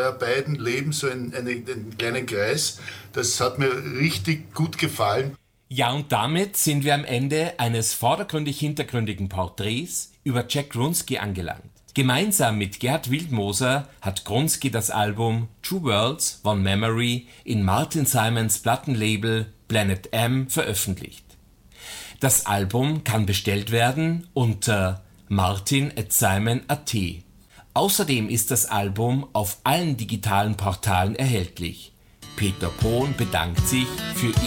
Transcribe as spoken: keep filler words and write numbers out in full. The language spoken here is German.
der beiden leben so einen, einen, einen kleinen Kreis. Das hat mir richtig gut gefallen. Ja, und damit sind wir am Ende eines vordergründig-hintergründigen Porträts über Jack Grunski angelangt. Gemeinsam mit Gerhard Wildmoser hat Grunski das Album Two Worlds, One Memory in Martin Simons Plattenlabel Planet M veröffentlicht. Das Album kann bestellt werden unter martin at simon punkt at. Außerdem ist das Album auf allen digitalen Portalen erhältlich. Peter Pohn bedankt sich für